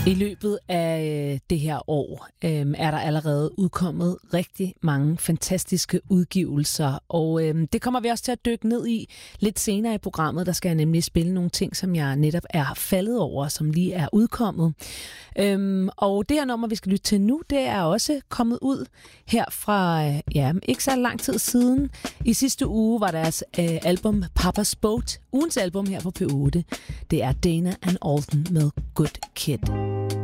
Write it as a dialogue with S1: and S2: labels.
S1: I løbet af det her år er der allerede udkommet rigtig mange fantastiske udgivelser, og det kommer vi også til at dykke ned i lidt senere i programmet. Der skal jeg nemlig spille nogle ting, som jeg netop er faldet over, som lige er udkommet. Og det her nummer, vi skal lytte til nu, det er også kommet ud her fra, ikke så lang tid siden. I sidste uge var deres album Papa's Boat, ugens album her på P8. Det er Dana and Alden med Good Kid.